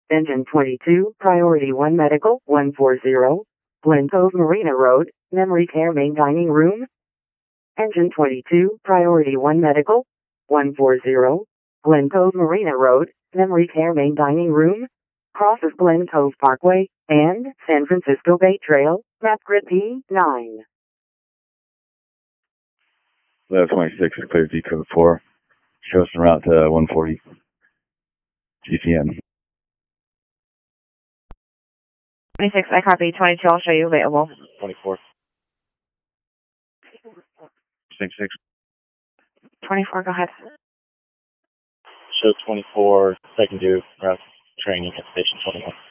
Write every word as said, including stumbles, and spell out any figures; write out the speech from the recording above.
Engine twenty-two, Priority one Medical, one forty, Glen Cove Marina Road, Memory Care Main Dining Room. Engine twenty-two, Priority one Medical, one forty, Glen Cove Marina Road, Memory Care Main Dining Room. Crosses Glen Cove Parkway and San Francisco Bay Trail, map grid P nine. Level twenty-six, clear D code four. Shows en route to one forty G T M. twenty-six, I copy. twenty-two, I'll show you available. twenty-four. six six. twenty-four, go ahead. Show twenty-four, second due, route training at station twenty-one.